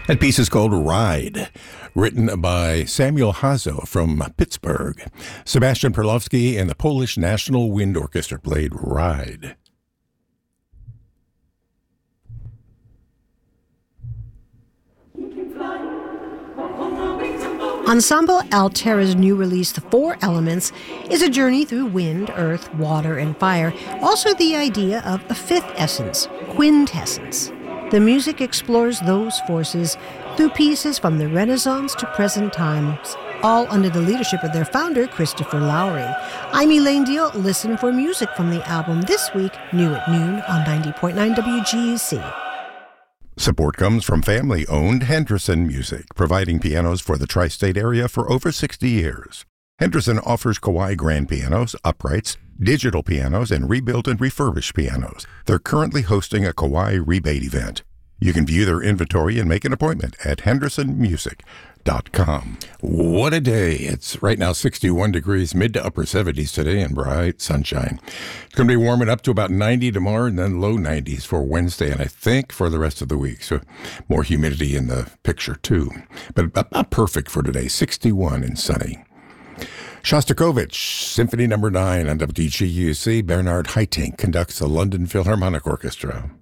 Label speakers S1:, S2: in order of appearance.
S1: That piece is called Ride, written by Samuel Hazo from Pittsburgh. Sebastian Perlowski and the Polish National Wind Orchestra played Ride.
S2: Ensemble Altera's new release, The Four Elements, is a journey through wind, earth, water, and fire. Also the idea of a fifth essence, quintessence. The music explores those forces through pieces from the Renaissance to present times, all under the leadership of their founder, Christopher Lowry. I'm Elaine Deal. Listen for music from the album this week, new at noon on 90.9 WGUC.
S1: Support comes from family-owned Henderson Music, providing pianos for the tri-state area for over 60 years. Henderson offers Kawai grand pianos, uprights, digital pianos, and rebuilt and refurbished pianos. They're currently hosting a Kawai rebate event. You can view their inventory and make an appointment at hendersonmusic.com. What a day. It's right now 61 degrees, mid to upper 70s today, and bright sunshine. It's going to be warming up to about 90 tomorrow and then low 90s for Wednesday, and I think for the rest of the week. So more humidity in the picture, too. But about perfect for today, 61 and sunny. Shostakovich, Symphony No. 9 on WGUC. Bernard Haitink conducts the London Philharmonic Orchestra.